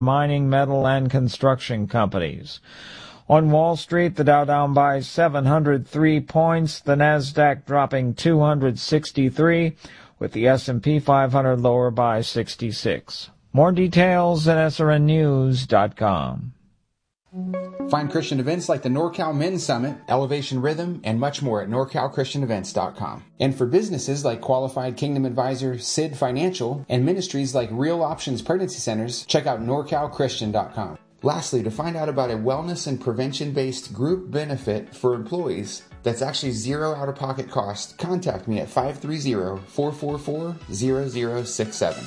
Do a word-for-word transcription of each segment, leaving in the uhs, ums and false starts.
mining, metal, and construction companies. On Wall Street, the Dow down by seven hundred three points, the Nasdaq dropping two hundred sixty-three, with the S and P five hundred lower by sixty-six. More details at S R N news dot com. Find Christian events like the NorCal Men's Summit, Elevation Rhythm, and much more at nor cal christian events dot com. And for businesses like Qualified Kingdom Advisor, S I D Financial, and ministries like Real Options Pregnancy Centers, check out nor cal christian dot com. Lastly, to find out about a wellness and prevention-based group benefit for employees that's actually zero out-of-pocket cost, contact me at five three zero, four four four, zero zero six seven.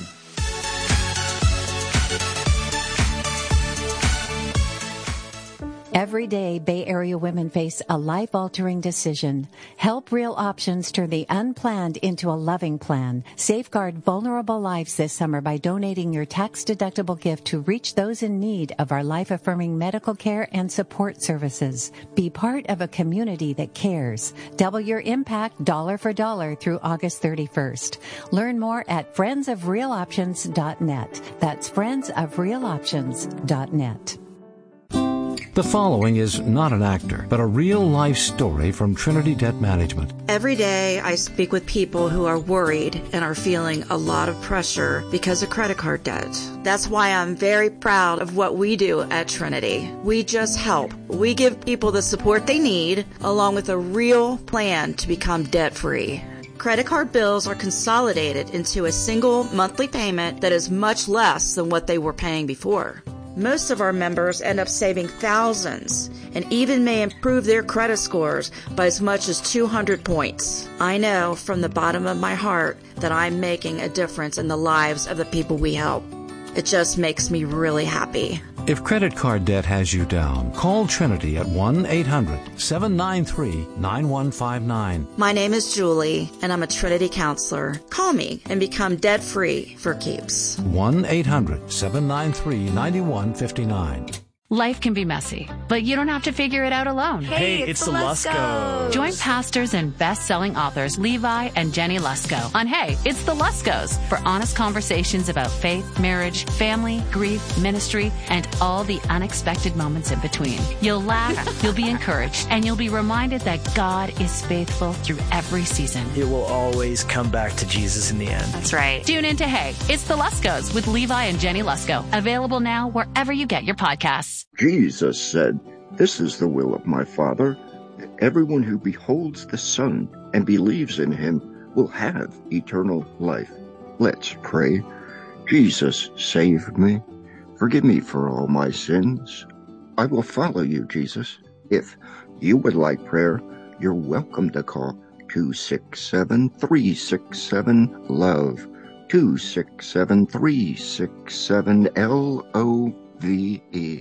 Every day, Bay Area women face a life-altering decision. Help Real Options turn the unplanned into a loving plan. Safeguard vulnerable lives this summer by donating your tax-deductible gift to reach those in need of our life-affirming medical care and support services. Be part of a community that cares. Double your impact dollar for dollar through August thirty-first. Learn more at friends of real options dot net. That's friends of real options dot net. The following is not an actor, but a real-life story from Trinity Debt Management. Every day I speak with people who are worried and are feeling a lot of pressure because of credit card debt. That's why I'm very proud of what we do at Trinity. We just help. We give people the support they need, along with a real plan to become debt-free. Credit card bills are consolidated into a single monthly payment that is much less than what they were paying before. Most of our members end up saving thousands and even may improve their credit scores by as much as two hundred points. I know from the bottom of my heart that I'm making a difference in the lives of the people we help. It just makes me really happy. If credit card debt has you down, call Trinity at one eight hundred, seven nine three, nine one five nine. My name is Julie, and I'm a Trinity counselor. Call me and become debt-free for keeps. one eight hundred, seven nine three, nine one five nine. Life can be messy, but you don't have to figure it out alone. Hey, it's, it's the Luskos. Join pastors and best-selling authors Levi and Jenny Lusko on Hey, It's the Luskos for honest conversations about faith, marriage, family, grief, ministry, and all the unexpected moments in between. You'll laugh, you'll be encouraged, and you'll be reminded that God is faithful through every season. It will always come back to Jesus in the end. That's right. Tune in to Hey, It's the Luskos with Levi and Jenny Lusko. Available now wherever you get your podcasts. Jesus said, "This is the will of my Father, that everyone who beholds the Son and believes in him will have eternal life." Let's pray. Jesus, save me. Forgive me for all my sins. I will follow you, Jesus. If you would like prayer, you're welcome to call two six seven, three six seven, LOVE, two six seven, three six seven, L O V E.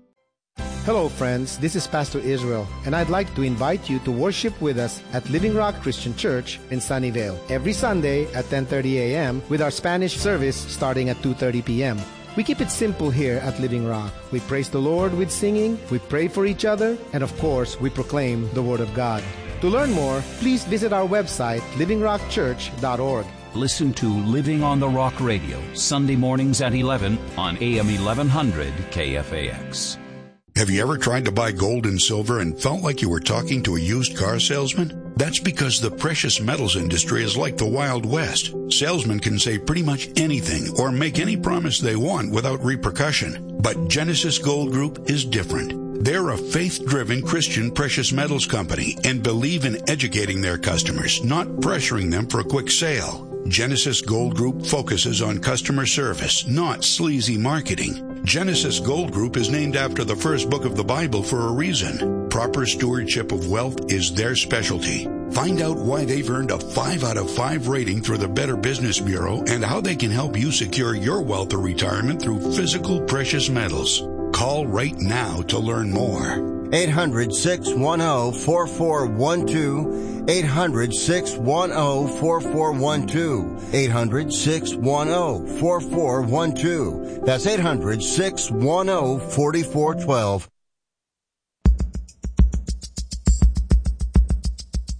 Hello friends, this is Pastor Israel, and I'd like to invite you to worship with us at Living Rock Christian Church in Sunnyvale every Sunday at ten thirty a.m. with our Spanish service starting at two thirty p.m. We keep it simple here at Living Rock. We praise the Lord with singing, we pray for each other, and of course, we proclaim the Word of God. To learn more, please visit our website, living rock church dot org. Listen to Living on the Rock Radio, Sunday mornings at eleven on A M eleven hundred K F A X. Have you ever tried to buy gold and silver and felt like you were talking to a used car salesman? That's because the precious metals industry is like the Wild West. Salesmen can say pretty much anything or make any promise they want without repercussion. But Genesis Gold Group is different. They're a faith-driven Christian precious metals company and believe in educating their customers, not pressuring them for a quick sale. Genesis Gold Group focuses on customer service, not sleazy marketing. Genesis Gold Group is named after the first book of the Bible for a reason. Proper stewardship of wealth is their specialty. Find out why they've earned a five out of five rating through the Better Business Bureau and how they can help you secure your wealth or retirement through physical precious metals. Call right now to learn more. eight hundred, six one zero, four four one two. eight hundred, six one zero, four four one two. eight hundred, six one zero, four four one two. That's eight hundred, six one zero, four four one two.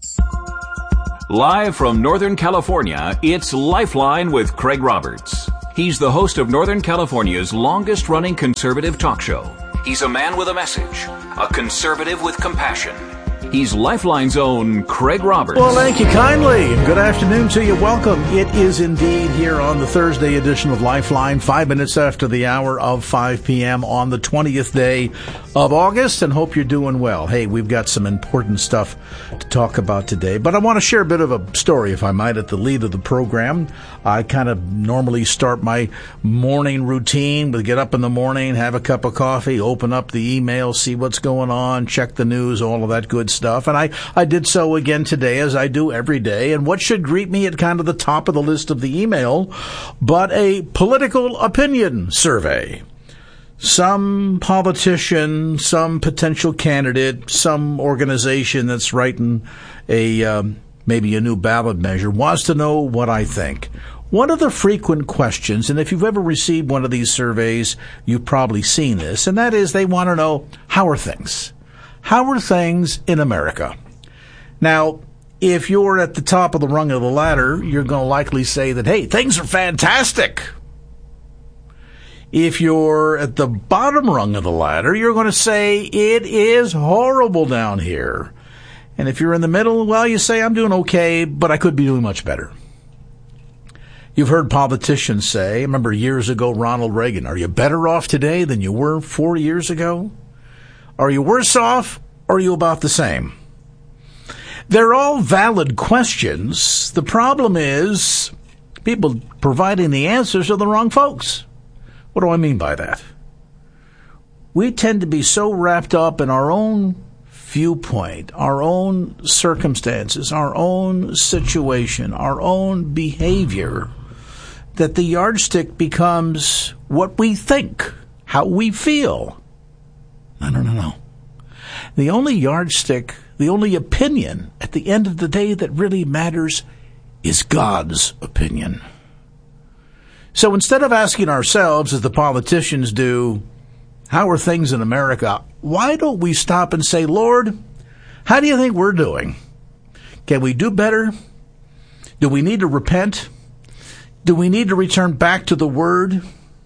Live from Northern California, it's Lifeline with Craig Roberts. He's the host of Northern California's longest-running conservative talk show. He's a man with a message, a conservative with compassion. He's Lifeline's own Craig Roberts. Well, thank you kindly. Good afternoon to you. Welcome. It is indeed here on the Thursday edition of Lifeline, five minutes after the hour of five p.m. on the twentieth day of August, and hope you're doing well. Hey, we've got some important stuff to talk about today, but I want to share a bit of a story, if I might, at the lead of the program. I kind of normally start my morning routine with get up in the morning, have a cup of coffee, open up the email, see what's going on, check the news, all of that good stuff. And I, I did so again today, as I do every day. And what should greet me at kind of the top of the list of the email but a political opinion survey. Some politician, some potential candidate, some organization that's writing a um, maybe a new ballot measure wants to know what I think. One of the frequent questions, and if you've ever received one of these surveys, you've probably seen this, and that is they want to know, how are things? How are things in America? Now, if you're at the top of the rung of the ladder, you're going to likely say that, hey, things are fantastic. If you're at the bottom rung of the ladder, you're going to say it is horrible down here. And if you're in the middle, well, you say, I'm doing okay, but I could be doing much better. You've heard politicians say, remember years ago, Ronald Reagan, are you better off today than you were four years ago? Are you worse off, or are you about the same? They're all valid questions. The problem is people providing the answers are the wrong folks. What do I mean by that? We tend to be so wrapped up in our own viewpoint, our own circumstances, our own situation, our own behavior, that the yardstick becomes what we think, how we feel. No, no, no, no. The only yardstick, the only opinion at the end of the day that really matters is God's opinion. So instead of asking ourselves, as the politicians do, how are things in America, why don't we stop and say, Lord, how do you think we're doing? Can we do better? Do we need to repent? Do we need to return back to the Word?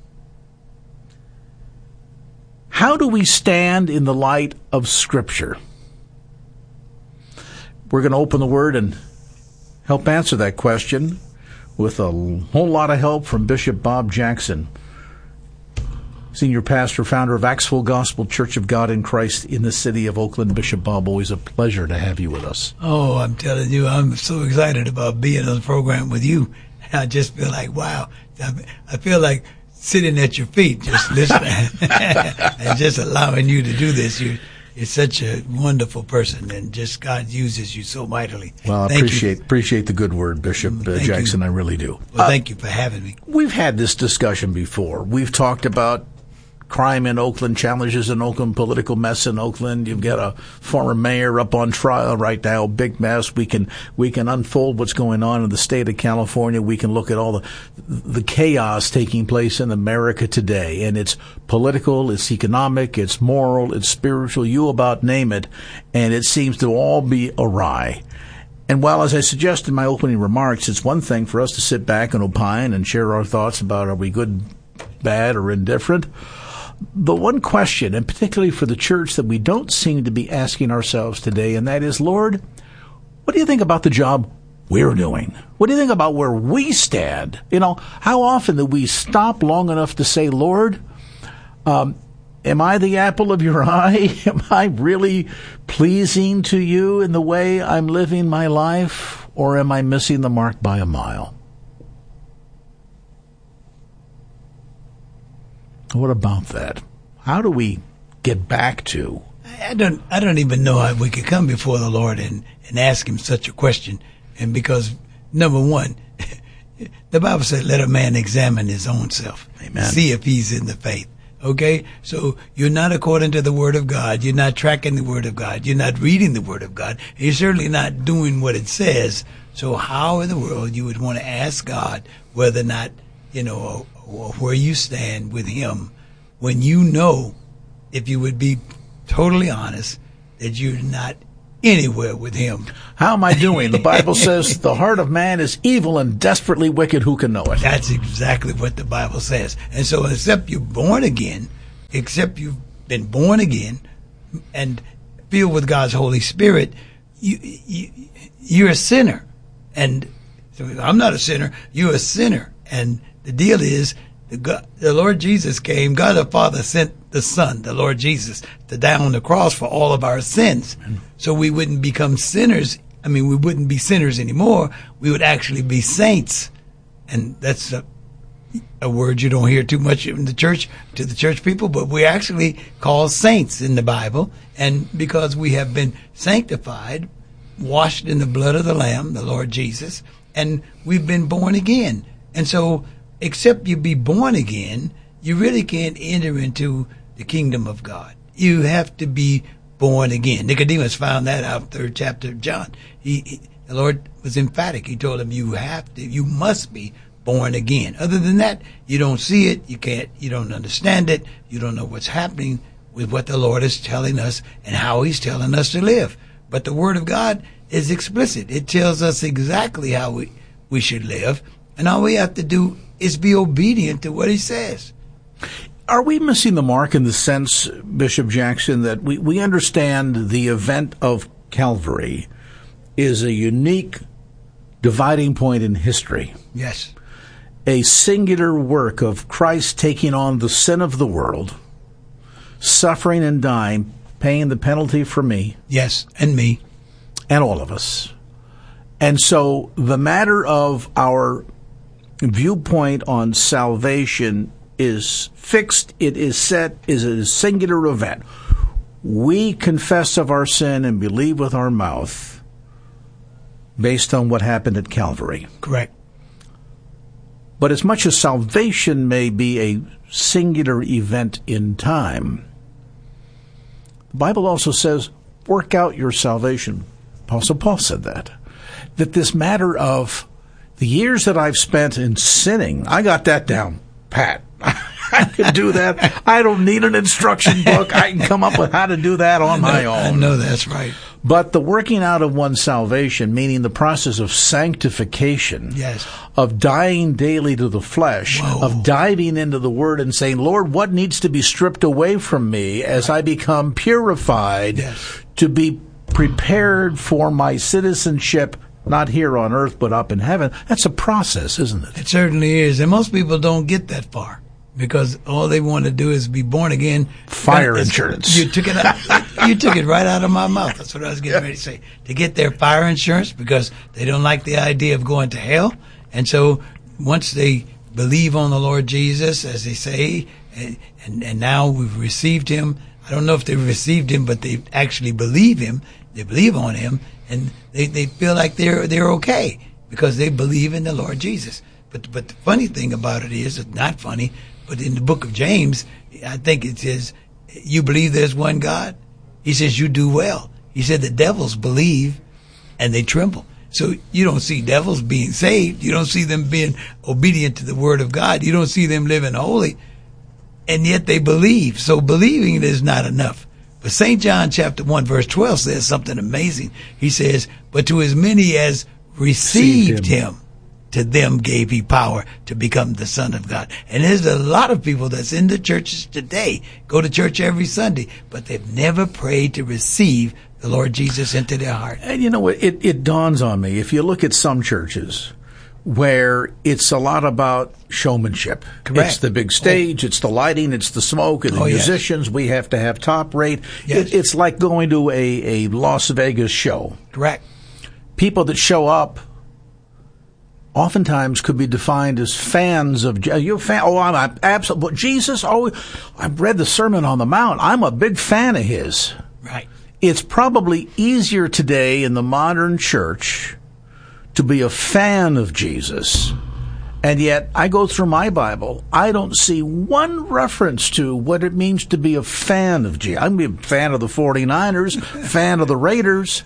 How do we stand in the light of Scripture? We're going to open the Word and help answer that question with a whole lot of help from Bishop Bob Jackson, Senior Pastor, founder of Acts Full Gospel Church of God in Christ in the city of Oakland. Bishop Bob, always a pleasure to have you with us. Oh, I'm telling you, I'm so excited about being on the program with you. I just feel like, wow, I feel like sitting at your feet, just listening and just allowing you to do this. You're, you're such a wonderful person, and just God uses you so mightily. Well, I thank appreciate you. appreciate the good word, Bishop uh, Jackson. You. I really do. Well, uh, thank you for having me. We've had this discussion before. We've talked about crime in Oakland, challenges in Oakland, political mess in Oakland. You've got a former mayor up on trial right now, big mess. We can we can unfold what's going on in the state of California. We can look at all the the chaos taking place in America today, and it's political, it's economic, it's moral, it's spiritual. You about name it, and it seems to all be awry. And while, as I suggested in my opening remarks, it's one thing for us to sit back and opine and share our thoughts about are we good, bad, or indifferent. The one question, and particularly for the church, that we don't seem to be asking ourselves today, and that is, Lord, what do you think about the job we're doing? What do you think about where we stand? You know, how often do we stop long enough to say, Lord, um, am I the apple of your eye? Am I really pleasing to you in the way I'm living my life, or am I missing the mark by a mile? What about that? How do we get back to? I don't. I don't even know how we could come before the Lord and, and ask Him such a question. And because number one, the Bible said, "Let a man examine his own self, Amen. See if he's in the faith." Okay, so you're not according to the Word of God. You're not tracking the Word of God. You're not reading the Word of God. You're certainly not doing what it says. So how in the world you would want to ask God whether or not, you know, or where you stand with Him, when you know, if you would be totally honest, that you're not anywhere with him. How am I doing? The Bible says the heart of man is evil and desperately wicked. Who can know it? That's exactly what the Bible says. And so except you're born again, except you've been born again and filled with God's Holy Spirit, you, you, you're a sinner. And so I'm not a sinner. You're a sinner. And the deal is, the, God, the Lord Jesus came, God the Father sent the Son, the Lord Jesus, to die on the cross for all of our sins. Amen. So we wouldn't become sinners. I mean, we wouldn't be sinners anymore. We would actually be saints. And that's a, a word you don't hear too much in the church, to the church people, but we're actually called saints in the Bible. And because we have been sanctified, washed in the blood of the Lamb, the Lord Jesus, and we've been born again. And so, except you be born again, you really can't enter into the kingdom of God. You have to be born again. Nicodemus found that out in the third chapter of John. He, he, the Lord was emphatic. He told him, you have to, you must be born again. Other than that, you don't see it, you can't, you don't understand it, you don't know what's happening with what the Lord is telling us and how He's telling us to live. But the Word of God is explicit. It tells us exactly how we, we should live, and all we have to do is be obedient to what He says. Are we missing the mark in the sense, Bishop Jackson, that we, we understand the event of Calvary is a unique dividing point in history? Yes. A singular work of Christ taking on the sin of the world, suffering and dying, paying the penalty for me. Yes, and me. And all of us. And so the matter of our viewpoint on salvation is fixed, it is set, is a singular event. We confess of our sin and believe with our mouth based on what happened at Calvary. Correct. But as much as salvation may be a singular event in time, the Bible also says, work out your salvation. Apostle Paul said that. That this matter of the years that I've spent in sinning, I got that down pat. I can do that. I don't need an instruction book. I can come up with how to do that on my own. I know that's right. But the working out of one's salvation, meaning the process of sanctification, yes, of dying daily to the flesh, Whoa. of diving into the Word and saying, Lord, what needs to be stripped away from me as right. I become purified yes. to be prepared for my citizenship, not here on earth, but up in heaven? That's a process, isn't it? It certainly is. And most people don't get that far because all they want to do is be born again. Fire insurance. You took it out, you took it right out of my mouth. That's what I was getting ready to say. To get their fire insurance because they don't like the idea of going to hell. And so once they believe on the Lord Jesus, as they say, and, and, and now we've received Him. I don't know if they've received Him, but they actually believe Him. They believe on Him, and they, they feel like they're they're okay because they believe in the Lord Jesus. But but the funny thing about it is, it's not funny, but in the book of James, I think it says, you believe there's one God? He says, you do well. He said the devils believe and they tremble. So you don't see devils being saved. You don't see them being obedient to the Word of God. You don't see them living holy, and yet they believe. So believing is not enough. But Saint John chapter one verse twelve says something amazing. He says, but to as many as received him. him, to them gave He power to become the Son of God. And there's a lot of people that's in the churches today, go to church every Sunday, but they've never prayed to receive the Lord Jesus into their heart. And you know, it, it dawns on me, if you look at some churches where it's a lot about showmanship. Correct. It's the big stage, oh. it's the lighting, it's the smoke, and the oh, musicians. Yes. We have to have top rate. Yes. It, it's like going to a, a Las Vegas show. Correct. People that show up oftentimes could be defined as fans of, you a fan? Oh, I'm absolutely, Jesus, oh, I've read the Sermon on the Mount. I'm a big fan of his. Right. It's probably easier today in the modern church to be a fan of Jesus, and yet I go through my Bible, I don't see one reference to what it means to be a fan of Jesus. I'm a fan of the forty-niners, fan of the Raiders,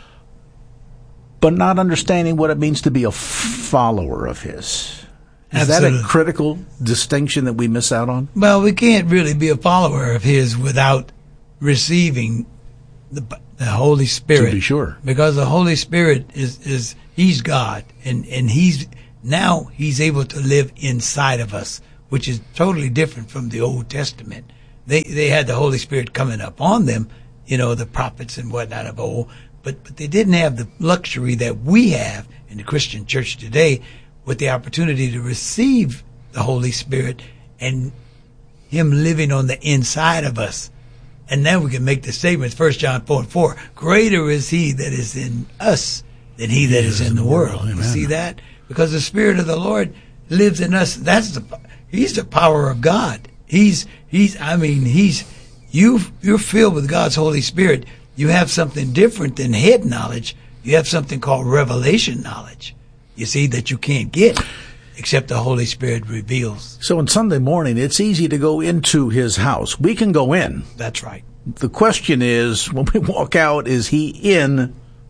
but not understanding what it means to be a follower of His. Is Absolutely. that a critical distinction that we miss out on? Well, we can't really be a follower of His without receiving the The Holy Spirit. To be sure. Because the Holy Spirit is, is he's God. And, and he's, now he's able to live inside of us, which is totally different from the Old Testament. They, they had the Holy Spirit coming up on them, you know, the prophets and whatnot of old, but, but they didn't have the luxury that we have in the Christian church today with the opportunity to receive the Holy Spirit and him living on the inside of us. And now we can make the statement, First John four and four, greater is he that is in us than he that is in the world. You see that? Because the Spirit of the Lord lives in us. That's the, he's the power of God. He's, he's, I mean, he's, you, you're filled with God's Holy Spirit. You have something different than head knowledge. You have something called revelation knowledge. You see, that you can't get except the Holy Spirit reveals. So on Sunday morning, it's easy to go into his house. We can go in. That's right. The question is, when we walk out, is he in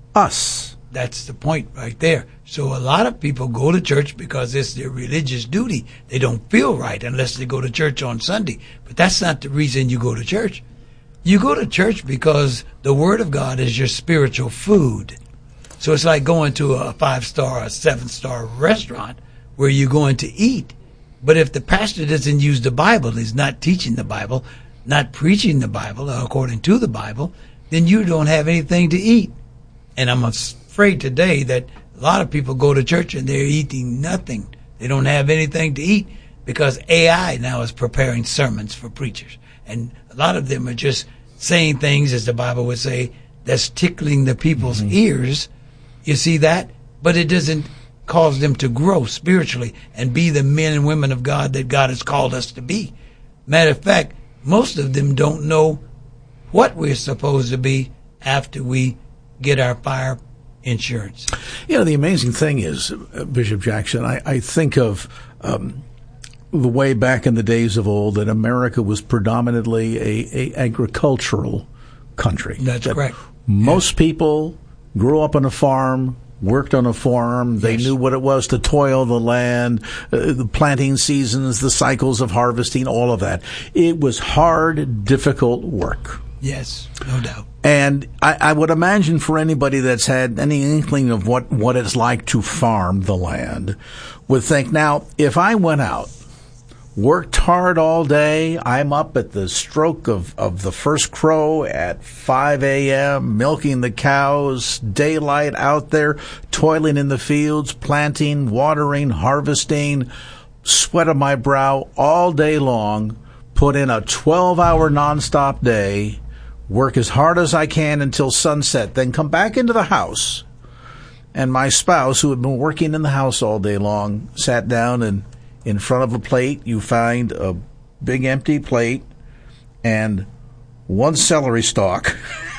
us? That's the point right there. So a lot of people go to church because it's their religious duty. They don't feel right unless they go to church on Sunday. But that's not the reason you go to church. You go to church because the Word of God is your spiritual food. So it's like going to a five-star or seven-star restaurant where you're going to eat. But if the pastor doesn't use the Bible, he's not teaching the Bible, not preaching the Bible according to the Bible, then you don't have anything to eat. And I'm afraid today that a lot of people go to church and they're eating nothing. They don't have anything to eat because A I now is preparing sermons for preachers. And a lot of them are just saying things, as the Bible would say, that's tickling the people's mm-hmm. ears. You see that? But it doesn't cause them to grow spiritually and be the men and women of God that God has called us to be. Matter of fact, most of them don't know what we're supposed to be after we get our fire insurance. You know, the amazing thing is, uh, Bishop Jackson, I, I think of um, the way back in the days of old that America was predominantly a, a agricultural country. That's that correct. Most yes. people grew up on a farm, worked on a farm. They yes. knew what it was to toil the land, uh, the planting seasons, the cycles of harvesting, all of that. It was hard, difficult work. Yes, no doubt. And I, I would imagine for anybody that's had any inkling of what, what it's like to farm the land would think, now, if I went out, worked hard all day, I'm up at the stroke of, of the first crow at five a.m., milking the cows, daylight out there, toiling in the fields, planting, watering, harvesting, sweat on my brow all day long, put in a twelve-hour nonstop day, work as hard as I can until sunset, then come back into the house. And my spouse, who had been working in the house all day long, sat down and in front of a plate, you find a big empty plate and one celery stalk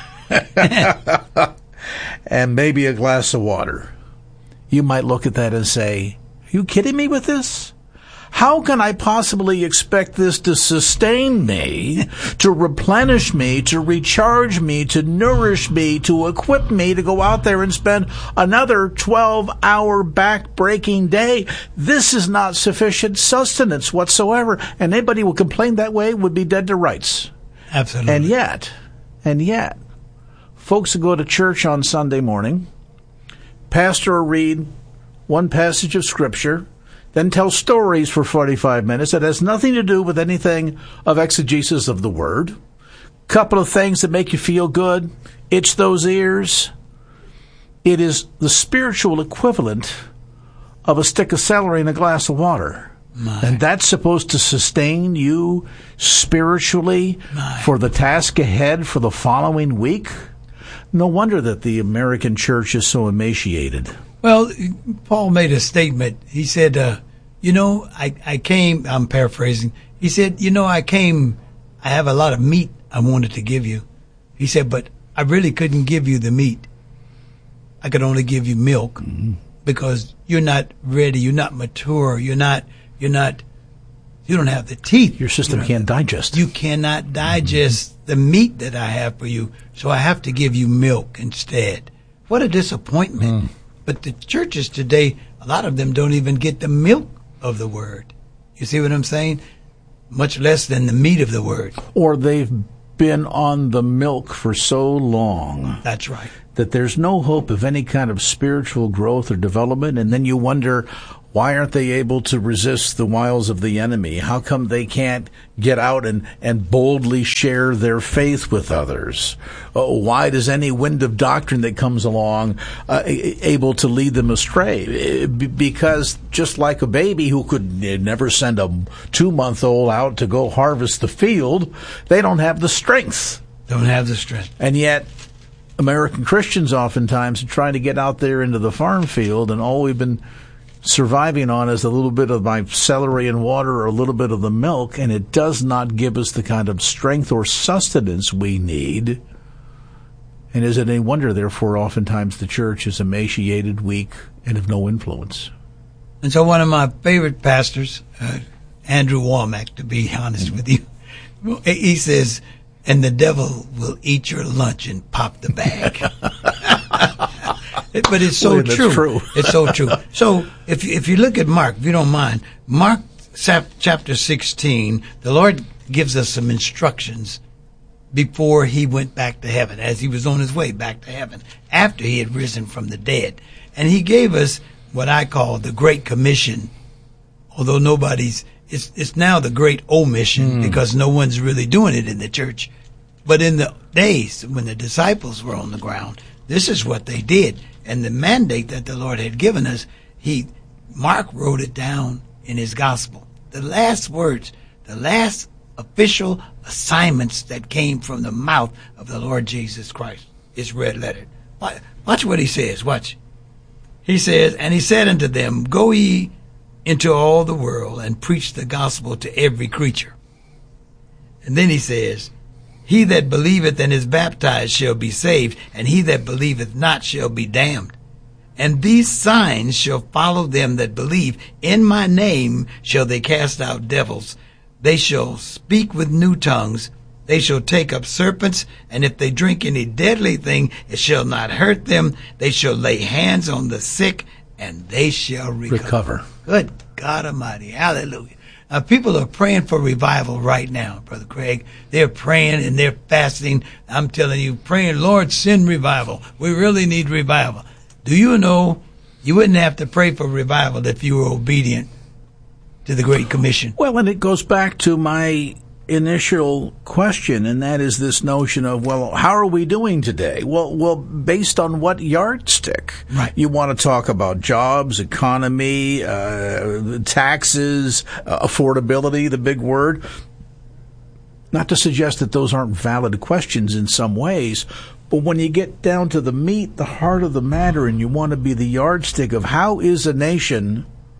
and maybe a glass of water. You might look at that and say, are you kidding me with this? How can I possibly expect this to sustain me, to replenish me, to recharge me, to nourish me, to equip me to go out there and spend another twelve-hour back-breaking day? This is not sufficient sustenance whatsoever. And anybody who would complain that way would be dead to rights. Absolutely. And yet, and yet, folks who go to church on Sunday morning, pastor will read one passage of Scripture, then tell stories for forty-five minutes that has nothing to do with anything of exegesis of the Word. Couple of things that make you feel good, itch those ears. It is the spiritual equivalent of a stick of celery and a glass of water. My. And that's supposed to sustain you spiritually My. for the task ahead for the following week? No wonder that the American church is so emaciated. Well, Paul made a statement. He said, uh, you know, I, I came, I'm paraphrasing. He said, you know, I came, I have a lot of meat I wanted to give you. He said, but I really couldn't give you the meat. I could only give you milk mm-hmm. because you're not ready. You're not mature. You're not, you're not, you don't have the teeth. Your system you can't digest. You cannot digest mm-hmm. the meat that I have for you. So I have to give you milk instead. What a disappointment. Mm. But the churches today, a lot of them don't even get the milk of the Word. You see what I'm saying? Much less than the meat of the Word. Or they've been on the milk for so long. That's right. That there's no hope of any kind of spiritual growth or development, and then you wonder, why aren't they able to resist the wiles of the enemy? How come they can't get out and, and boldly share their faith with others? Oh, why does any wind of doctrine that comes along uh, able to lead them astray? Because just like a baby who could never send a two-month-old out to go harvest the field, they don't have the strength. Don't have the strength. And yet, American Christians oftentimes are trying to get out there into the farm field, and all we've been surviving on is a little bit of my celery and water or a little bit of the milk, and it does not give us the kind of strength or sustenance we need. And is it any wonder, therefore, oftentimes the church is emaciated, weak, and of no influence? And so one of my favorite pastors, uh, Andrew Womack, to be honest with you, he says, and the devil will eat your lunch and pop the bag. But it's so Boy, true. true. It's so true. So if you, if you look at Mark, if you don't mind, Mark chapter sixteen, the Lord gives us some instructions before he went back to heaven, as he was on his way back to heaven, after he had risen from the dead. And he gave us what I call the Great Commission, although nobody's, it's, it's now the Great Omission, mm. because no one's really doing it in the church. But in the days when the disciples were on the ground, this is what they did. And the mandate that the Lord had given us, he, Mark wrote it down in his gospel. The last words, the last official assignments that came from the mouth of the Lord Jesus Christ is red lettered. Watch what he says. Watch. He says, and he said unto them, go ye into all the world and preach the gospel to every creature. And then he says, he that believeth and is baptized shall be saved, and he that believeth not shall be damned. And these signs shall follow them that believe. In my name shall they cast out devils. They shall speak with new tongues. They shall take up serpents, and if they drink any deadly thing, it shall not hurt them. They shall lay hands on the sick, and they shall recover. recover. Good God Almighty. Hallelujah. Uh, people are praying for revival right now, Brother Craig. They're praying and they're fasting. I'm telling you, praying, Lord, send revival. We really need revival. Do you know you wouldn't have to pray for revival if you were obedient to the Great Commission? Well, and it goes back to my initial question, and that is this notion of, well, how are we doing today? Well, well, based on what yardstick? Right. You want to talk about jobs, economy, uh, taxes, uh, affordability, the big word. Not to suggest that those aren't valid questions in some ways, but when you get down to the meat, the heart of the matter, and you want to be the yardstick of how is a nation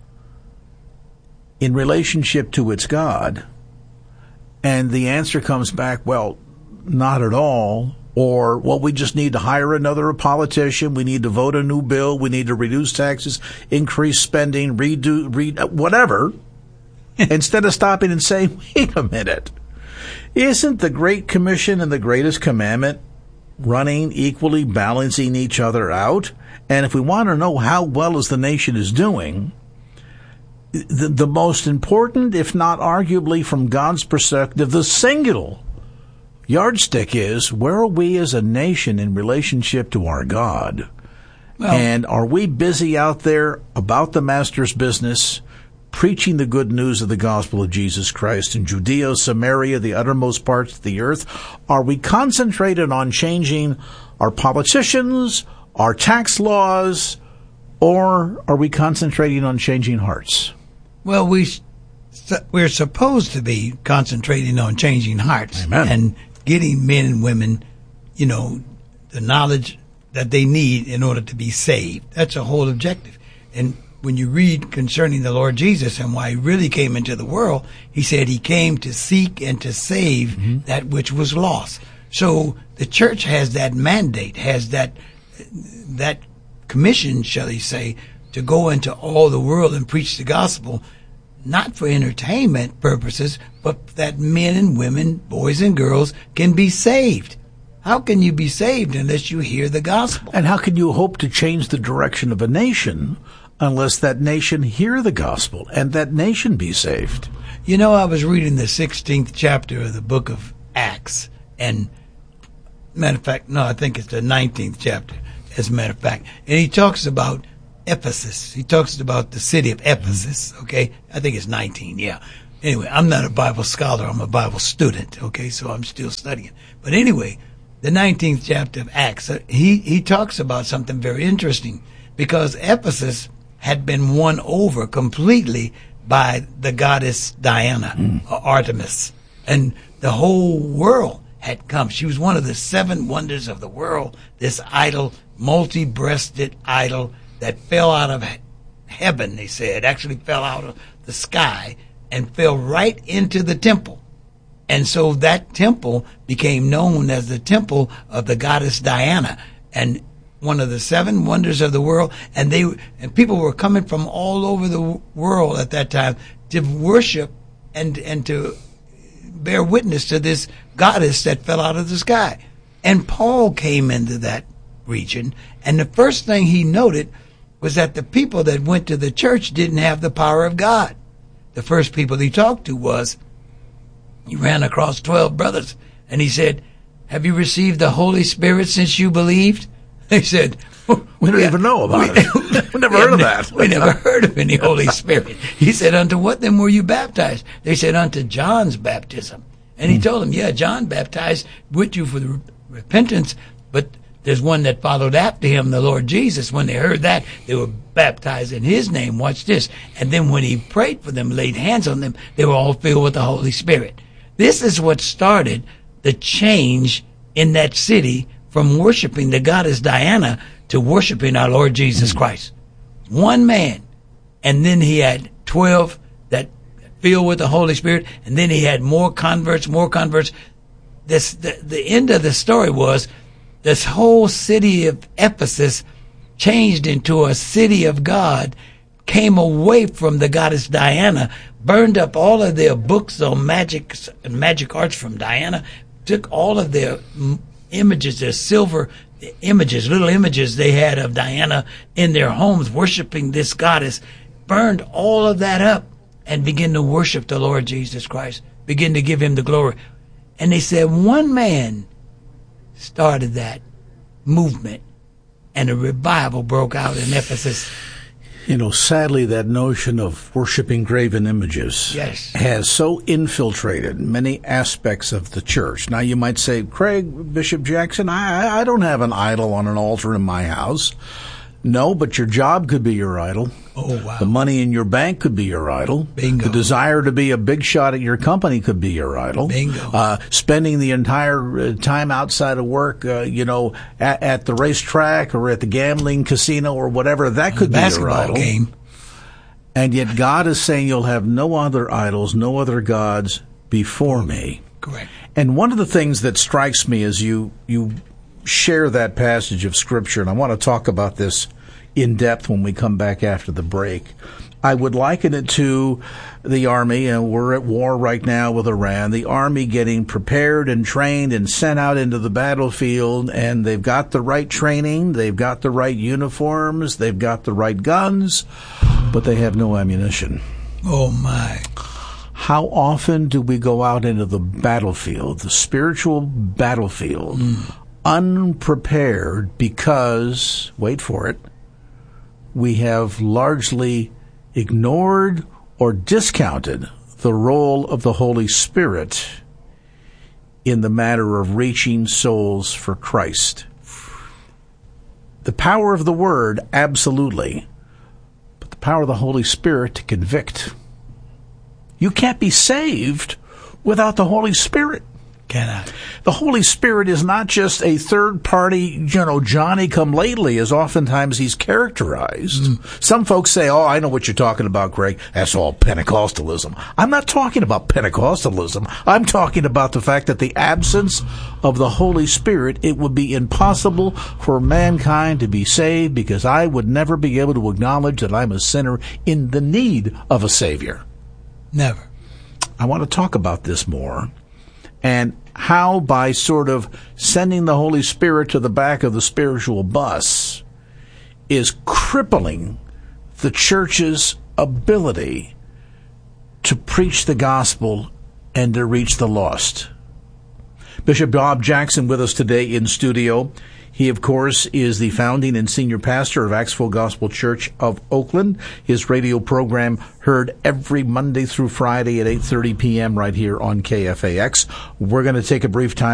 in relationship to its God, and the answer comes back, well, not at all, or, well, we just need to hire another politician, we need to vote a new bill, we need to reduce taxes, increase spending, redo, re, whatever, instead of stopping and saying, wait a minute, isn't the Great Commission and the greatest commandment running equally, balancing each other out? And if we want to know how well as the nation is doing, The, the most important, if not arguably from God's perspective, the single yardstick is, where are we as a nation in relationship to our God? Well, and are we busy out there about the Master's business, preaching the good news of the gospel of Jesus Christ in Judea, Samaria, the uttermost parts of the earth? Are we concentrated on changing our politicians, our tax laws, or are we concentrating on changing hearts? Well, we, we're supposed to be concentrating on changing hearts. Amen. And getting men and women, you know, the knowledge that they need in order to be saved. That's a whole objective. And when you read concerning the Lord Jesus and why he really came into the world, he said he came to seek and to save mm-hmm. that which was lost. So the church has that mandate, has that that commission, shall we say, to go into all the world and preach the gospel, not for entertainment purposes, but that men and women, boys and girls, can be saved. How can you be saved unless you hear the gospel? And how can you hope to change the direction of a nation unless that nation hear the gospel and that nation be saved? You know, I was reading the sixteenth chapter of the book of Acts, And matter of fact, no, I think it's the nineteenth chapter, as a matter of fact. And he talks about Ephesus. He talks about the city of Ephesus, okay? I think it's nineteen, yeah. Anyway, I'm not a Bible scholar. I'm a Bible student, okay? So I'm still studying. But anyway, the nineteenth chapter of Acts, uh, he, he talks about something very interesting, because Ephesus had been won over completely by the goddess Diana, mm. or Artemis. And the whole world had come. She was one of the seven wonders of the world, this idol, multi-breasted idol that fell out of heaven, they said, actually fell out of the sky and fell right into the temple. And so that temple became known as the temple of the goddess Diana, and one of the seven wonders of the world. And they and people were coming from all over the world at that time to worship and and to bear witness to this goddess that fell out of the sky. And Paul came into that region, and the first thing he noted was that the people that went to the church didn't have the power of God. The first people he talked to was, he ran across twelve brothers, and he said, "Have you received the Holy Spirit since you believed?" They said, "We don't yeah, even know about we, it. We never we heard of that. We never heard of any Holy Spirit." He said, "Unto what then were you baptized?" They said, "Unto John's baptism." And he mm. told them, "Yeah, John baptized with you for the re- repentance, but there's one that followed after him, the Lord Jesus." When they heard that, they were baptized in his name. Watch this. And then when he prayed for them, laid hands on them, they were all filled with the Holy Spirit. This is what started the change in that city from worshiping the goddess Diana to worshiping our Lord Jesus Christ. One man. And then he had twelve that filled with the Holy Spirit. And then he had more converts, more converts. This, the, the end of the story was this whole city of Ephesus changed into a city of God, came away from the goddess Diana, burned up all of their books on magic and magic arts from Diana, took all of their images, their silver images, little images they had of Diana in their homes, worshiping this goddess, burned all of that up and began to worship the Lord Jesus Christ, begin to give him the glory. And they said one man started that movement, and a revival broke out in Ephesus. You know, sadly, that notion of worshiping graven images yes. has so infiltrated many aspects of the church. Now, you might say, Craig, Bishop Jackson, I, I don't have an idol on an altar in my house. No, but your job could be your idol. Oh, wow. The money in your bank could be your idol. Bingo. The desire to be a big shot at your company could be your idol. Bingo. Uh, spending the entire time outside of work, uh, you know, at, at the racetrack or at the gambling casino or whatever, that could be your idol. Game. And yet God is saying you'll have no other idols, no other gods before me. Correct. And one of the things that strikes me as you, you share that passage of Scripture, and I want to talk about this in depth when we come back after the break. I would liken it to the Army, and we're at war right now with Iran, the Army getting prepared and trained and sent out into the battlefield, and they've got the right training, they've got the right uniforms, they've got the right guns, but they have no ammunition. Oh, my. How often do we go out into the battlefield, the spiritual battlefield, mm. unprepared because, wait for it, we have largely ignored or discounted the role of the Holy Spirit in the matter of reaching souls for Christ. The power of the Word, absolutely, but the power of the Holy Spirit to convict. You can't be saved without the Holy Spirit. Cannot. The Holy Spirit is not just a third party, you know, Johnny-come-lately, as oftentimes he's characterized. Mm. Some folks say, oh, I know what you're talking about, Greg. That's all Pentecostalism. I'm not talking about Pentecostalism. I'm talking about the fact that the absence of the Holy Spirit, it would be impossible for mankind to be saved, because I would never be able to acknowledge that I'm a sinner in the need of a Savior. Never. I want to talk about this more. And how, by sort of sending the Holy Spirit to the back of the spiritual bus, is crippling the church's ability to preach the gospel and to reach the lost. Bishop Bob Jackson with us today in studio. He, of course, is the founding and senior pastor of Axville Gospel Church of Oakland. His radio program heard every Monday through Friday at eight thirty p.m. right here on K F A X. We're going to take a brief time